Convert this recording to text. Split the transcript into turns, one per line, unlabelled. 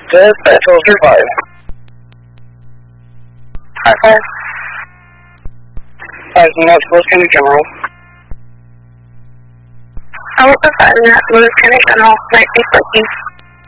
Dispatch, survive.
High five.
North Lieutenant General.
I was advising that Lieutenant General might be working.